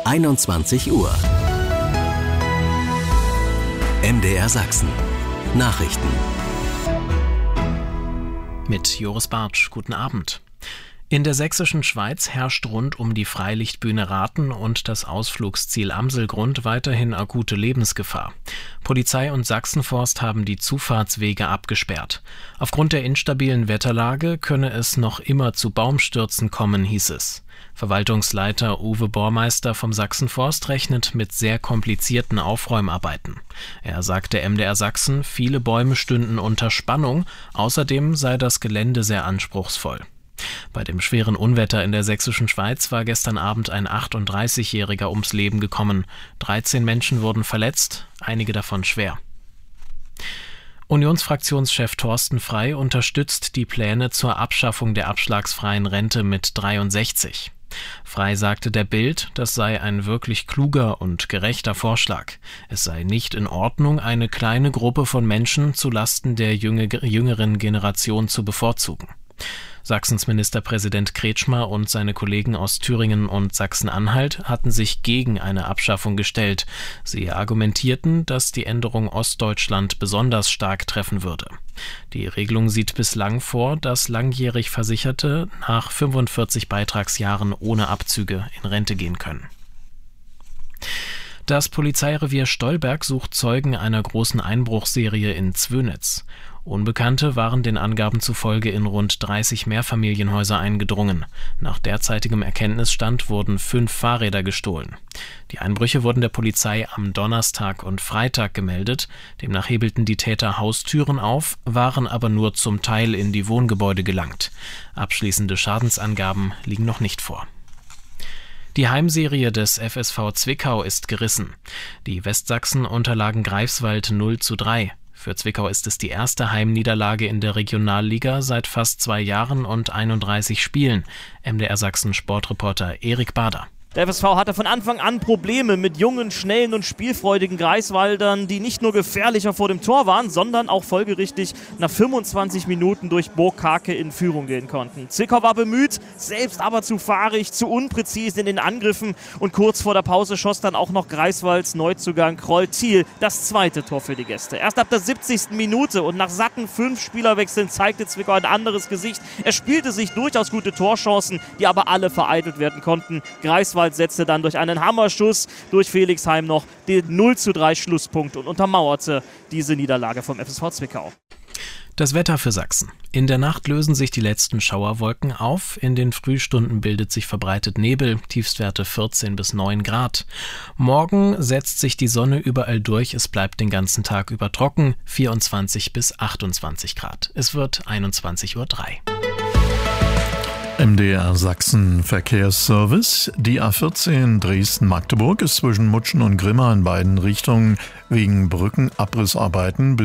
21 Uhr. MDR Sachsen. Nachrichten. Mit Joris Bartsch, guten Abend. In der sächsischen Schweiz herrscht rund um die Freilichtbühne Rathen und das Ausflugsziel Amselgrund weiterhin akute Lebensgefahr. Polizei und Sachsenforst haben die Zufahrtswege abgesperrt. Aufgrund der instabilen Wetterlage könne es noch immer zu Baumstürzen kommen, hieß es. Verwaltungsleiter Uwe Bormeister vom Sachsenforst rechnet mit sehr komplizierten Aufräumarbeiten. Er sagte MDR Sachsen, viele Bäume stünden unter Spannung, außerdem sei das Gelände sehr anspruchsvoll. Bei dem schweren Unwetter in der sächsischen Schweiz war gestern Abend ein 38-Jähriger ums Leben gekommen. 13 Menschen wurden verletzt, einige davon schwer. Unionsfraktionschef Thorsten Frey unterstützt die Pläne zur Abschaffung der abschlagsfreien Rente mit 63. Frey sagte der Bild, das sei ein wirklich kluger und gerechter Vorschlag. Es sei nicht in Ordnung, eine kleine Gruppe von Menschen zulasten der jüngeren Generation zu bevorzugen. Sachsens Ministerpräsident Kretschmer und seine Kollegen aus Thüringen und Sachsen-Anhalt hatten sich gegen eine Abschaffung gestellt. Sie argumentierten, dass die Änderung Ostdeutschland besonders stark treffen würde. Die Regelung sieht bislang vor, dass langjährig Versicherte nach 45 Beitragsjahren ohne Abzüge in Rente gehen können. Das Polizeirevier Stolberg sucht Zeugen einer großen Einbruchsserie in Zwönitz. Unbekannte waren den Angaben zufolge in rund 30 Mehrfamilienhäuser eingedrungen. Nach derzeitigem Erkenntnisstand wurden 5 Fahrräder gestohlen. Die Einbrüche wurden der Polizei am Donnerstag und Freitag gemeldet. Demnach hebelten die Täter Haustüren auf, waren aber nur zum Teil in die Wohngebäude gelangt. Abschließende Schadensangaben liegen noch nicht vor. Die Heimserie des FSV Zwickau ist gerissen. Die Westsachsen unterlagen Greifswald 0:3. Für Zwickau ist es die erste Heimniederlage in der Regionalliga seit fast 2 Jahren und 31 Spielen. MDR Sachsen Sportreporter Erik Bader. Der FSV hatte von Anfang an Probleme mit jungen, schnellen und spielfreudigen Greifswaldern, die nicht nur gefährlicher vor dem Tor waren, sondern auch folgerichtig nach 25 Minuten durch Burg Karke in Führung gehen konnten. Zwickau war bemüht, selbst aber zu fahrig, zu unpräzise in den Angriffen und kurz vor der Pause schoss dann auch noch Greifswalds Neuzugang Kroll Thiel das zweite Tor für die Gäste. Erst ab der 70. Minute und nach satten 5 Spielerwechseln zeigte Zwickau ein anderes Gesicht. Er spielte sich durchaus gute Torchancen, die aber alle vereitelt werden konnten. Greifswald setzte dann durch einen Hammerschuss durch Felix Heim noch den 0:3 Schlusspunkt und untermauerte diese Niederlage vom FSV Zwickau. Das Wetter für Sachsen. In der Nacht lösen sich die letzten Schauerwolken auf. In den Frühstunden bildet sich verbreitet Nebel, Tiefstwerte 14 bis 9 Grad. Morgen setzt sich die Sonne überall durch. Es bleibt den ganzen Tag über trocken, 24 bis 28 Grad. Es wird 21:03 Uhr. MDR Sachsen Verkehrsservice. Die A14 Dresden-Magdeburg ist zwischen Mutschen und Grimma in beiden Richtungen wegen Brückenabrissarbeiten